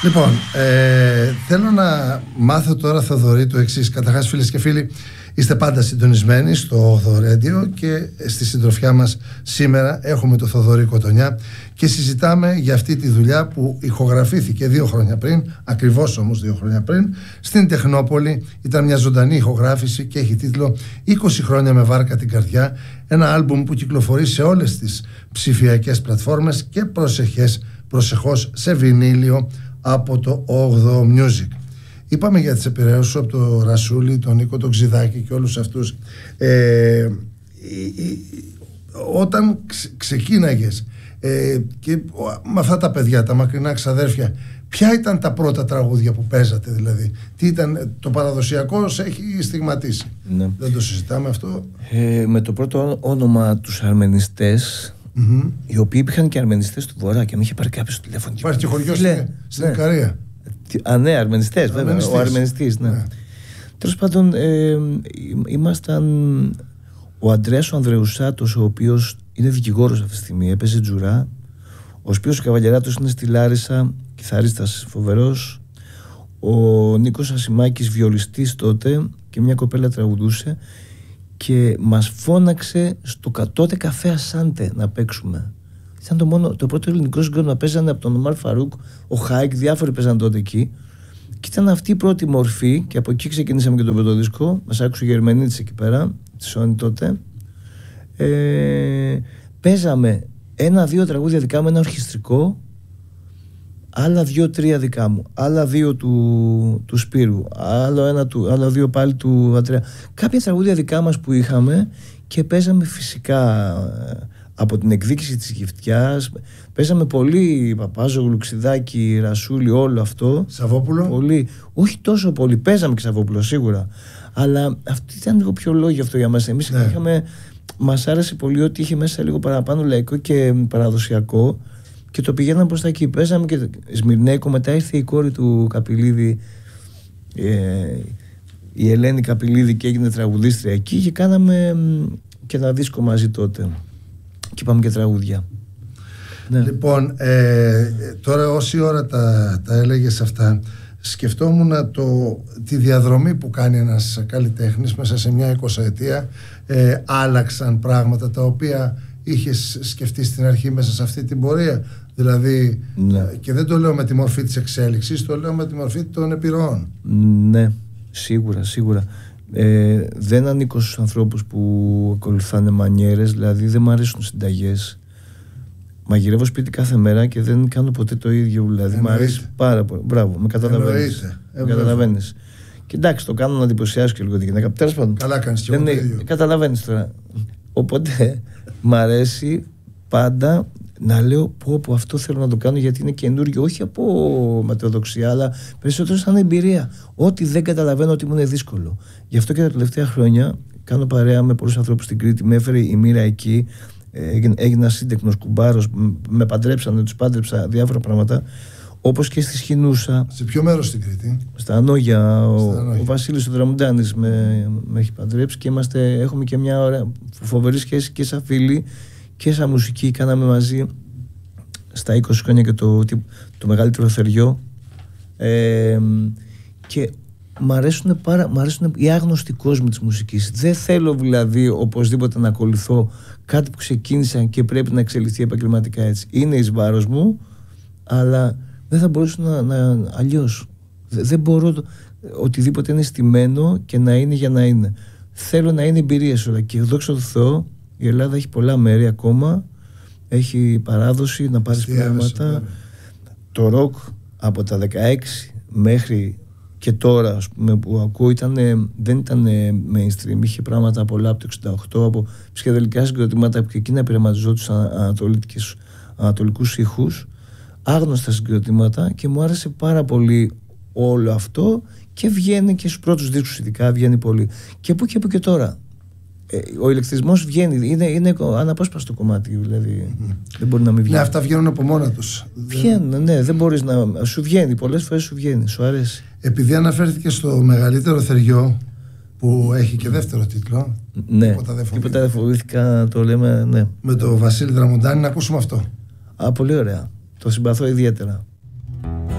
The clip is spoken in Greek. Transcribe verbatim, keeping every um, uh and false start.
Λοιπόν, ε, θέλω να μάθω τώρα, Θοδωρή, το εξής. Καταρχάς, φίλες και φίλοι, είστε πάντα συντονισμένοι στο ογδοώ Radio και στη συντροφιά μας σήμερα έχουμε το Θοδωρή Κοτονιά και συζητάμε για αυτή τη δουλειά που ηχογραφήθηκε δύο χρόνια πριν, ακριβώς όμως δύο χρόνια πριν, στην Τεχνόπολη. Ήταν μια ζωντανή ηχογράφηση και έχει τίτλο είκοσι χρόνια με βάρκα την καρδιά. Ένα άλμπουμ που κυκλοφορεί σε όλες τις ψηφιακές πλατφόρμες και προσεχές, προσεχώς σε βινίλιο από το ογδοώ Music. Είπαμε για τις επιρρέωσεις σου από τον Ρασούλη, τον Νίκο, τον Ξιδάκη και όλους αυτούς. Ε, όταν ξε, ξεκίναγες ε, και με αυτά τα παιδιά, τα μακρινά ξαδέρφια, ποια ήταν τα πρώτα τραγούδια που παίζατε, δηλαδή? Τι ήταν το παραδοσιακό, σε έχει στιγματίσει. Ναι. Δεν το συζητάμε αυτό. Ε, με το πρώτο όνομα τους Αρμενιστές, mm-hmm. οι οποίοι υπήρχαν και Αρμενιστές του Βορρά και με είχε πάρει κάποιος στο τηλέφωνο. Υπάρχει και χωριό στην, στην ναι. Ικαρία. Α, ναι, Αρμενιστές, βέβαια. Ο Αρμενιστής, ναι. ναι. Τέλος πάντων, ε, ήμασταν. Ο Ανδρέας ο Ανδρεουσάτος, ο οποίος είναι δικηγόρος αυτή τη στιγμή, έπαιζε τζουρά. Ο Σπύρος ο Καβαλιαράτος είναι στη Λάρισα, κιθαρίστας φοβερός. Ο Νίκος Ασημάκης, βιολιστής τότε, και μια κοπέλα τραγουδούσε. Και μας φώναξε στο τότε καφέ Ασάντε να παίξουμε. Ήταν το, μόνο, το πρώτο ελληνικό συγκρότημα. Παίζανε από τον Ομάρ Φαρούκ, ο Χάικ, διάφοροι παίζαν τότε εκεί. Και ήταν αυτή η πρώτη μορφή, και από εκεί ξεκινήσαμε και τον πρώτο δίσκο. Μας άκουσε ο Γερμανίτης εκεί πέρα, τη Σόνη τότε. Ε, παίζαμε ένα-δύο τραγούδια δικά μου, ένα ορχιστρικό, άλλα δύο-τρία δικά μου, άλλα δύο του, του Σπύρου, άλλο ένα του, άλλα δύο πάλι του Αντρέα. Κάποια τραγούδια δικά μας που είχαμε και παίζαμε φυσικά από την εκδίκηση της Γυφτιάς. Παίζαμε πολύ Παπάζογλου, Ξιδάκη, Ρασούλη, όλο αυτό. Σαββόπουλο. Πολύ. Όχι τόσο πολύ. Παίζαμε και Σαββόπουλο σίγουρα. Αλλά αυτή ήταν λίγο πιο λόγιο αυτό για μας. Εμείς ναι. είχαμε, μας άρεσε πολύ ότι είχε μέσα λίγο παραπάνω λαϊκό και παραδοσιακό και το πηγαίναμε προς τα εκεί. Παίζαμε και Σμυρνέικο. Μετά ήρθε η κόρη του Καπηλίδη, ε, η Ελένη Καπηλίδη, και έγινε τραγουδίστρια εκεί και κάναμε και ένα δίσκο μαζί τότε. Και πάμε και τραγούδια. Ναι. Λοιπόν, ε, τώρα όση ώρα τα, τα έλεγες αυτά, σκεφτόμουν το, τη διαδρομή που κάνει ένας καλλιτέχνης μέσα σε μια εικοσαετία. ε, άλλαξαν πράγματα τα οποία είχες σκεφτεί στην αρχή μέσα σε αυτή την πορεία, δηλαδή, ναι. Και δεν το λέω με τη μορφή της εξέλιξης, το λέω με τη μορφή των επιρροών. Ναι, σίγουρα, σίγουρα. Ε, δεν ανήκω στους ανθρώπους που ακολουθάνε μανιέρες, δηλαδή δεν μου αρέσουν συνταγές. Μαγειρεύω σπίτι κάθε μέρα και δεν κάνω ποτέ το ίδιο, δηλαδή μου αρέσει πάρα πολύ. Μπράβο, με καταλαβαίνεις. Με καταλαβαίνεις. Και εντάξει, το κάνω να εντυπωσιάσω και λίγο την γυναίκα. Τέλος πάντων. Καλά κάνεις και εγώ το ίδιο. Καταλαβαίνεις τώρα. Οπότε μ' αρέσει πάντα να λέω πω, πω αυτό θέλω να το κάνω γιατί είναι καινούργιο, όχι από ματαιοδοξία, αλλά περισσότερο σαν εμπειρία. Ό,τι δεν καταλαβαίνω, ότι μου είναι δύσκολο. Γι' αυτό και τα τελευταία χρόνια κάνω παρέα με πολλούς ανθρώπους στην Κρήτη. Με έφερε η μοίρα εκεί, έγινα σύντεκνος κουμπάρος, με παντρέψανε, τους πάντρεψα, διάφορα πράγματα. Όπως και στη Σχοινούσα. Σε ποιο μέρος στην Κρήτη? Στα Ανόγια. Ο, ο Βασίλης ο Δραμουντάνης με, με έχει παντρέψει και είμαστε, έχουμε και μια ωραία, φοβερή σχέση και σαν φίλοι και σαν μουσική. Κάναμε μαζί στα είκοσι χρόνια και το, το μεγαλύτερο θεριό. Ε, και μ' αρέσουν, πάρα, μ' αρέσουν οι άγνωστοι κόσμοι της μουσικής. Δεν θέλω δηλαδή οπωσδήποτε να ακολουθώ κάτι που ξεκίνησα και πρέπει να εξελιχθεί επαγγελματικά έτσι. Είναι εις βάρος μου, αλλά δεν θα μπορούσα να, να αλλιώς. Δεν μπορώ το, οτιδήποτε είναι στημένο και να είναι για να είναι. Θέλω να είναι εμπειρίες όλα. Και δόξα τω Θεώ, η Ελλάδα έχει πολλά μέρη ακόμα. Έχει παράδοση να πάρεις πράγματα. Το ροκ από τα δεκαέξι μέχρι και τώρα, ας πούμε, που ακούω ήτανε, δεν ήταν mainstream. Είχε πράγματα πολλά από το εξήντα οκτώ, από ψυχεδελικά συγκροτήματα που και εκείνα πειραματιζόντουσαν ανατολικούς ήχους, άγνωστα συγκροτήματα, και μου άρεσε πάρα πολύ όλο αυτό και βγαίνει και στους πρώτους δίσκους ειδικά, βγαίνει πολύ. Και που και που και τώρα. Ο ηλεκτρισμός βγαίνει, είναι, είναι αναπόσπαστο κομμάτι, δηλαδή mm. δεν μπορεί να μην βγαίνει. Ναι, αυτά βγαίνουν από μόνα τους. Βγαίνουν, ναι, δεν μπορείς να. Σου βγαίνει, πολλές φορές σου βγαίνει, σου αρέσει. Επειδή αναφέρθηκε στο μεγαλύτερο θεριό που έχει και δεύτερο τίτλο. Ναι, τίποτα δεν φοβήθηκα, το λέμε, ναι. Με τον Βασίλη Δραμουντάνη, να ακούσουμε αυτό. Α, πολύ ωραία. Το συμπαθώ ιδιαίτερα.